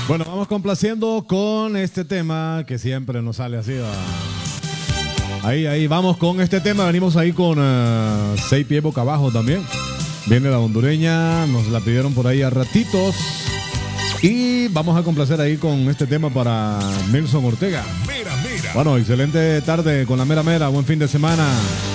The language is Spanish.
Bueno, vamos complaciendo con este tema que siempre nos sale así. Ahí, vamos con este tema. Venimos ahí con 6 pies boca abajo también. Viene la hondureña, nos la pidieron por ahí a ratitos. Y vamos a complacer ahí con este tema para Nelson Ortega. Mira. Bueno, excelente tarde con la mera mera. Buen fin de semana.